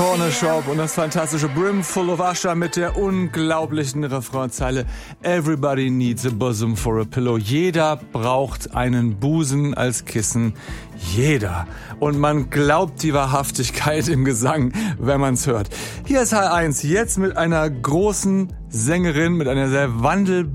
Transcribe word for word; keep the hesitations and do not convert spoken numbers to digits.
Corner Shop und das fantastische Brimful of Usher mit der unglaublichen Refrainzeile Everybody needs a bosom for a pillow. Jeder braucht einen Busen als Kissen. Jeder. Und man glaubt die Wahrhaftigkeit im Gesang, wenn man's hört. Hier ist H eins, jetzt mit einer großen Sängerin, mit einer sehr wandelbaren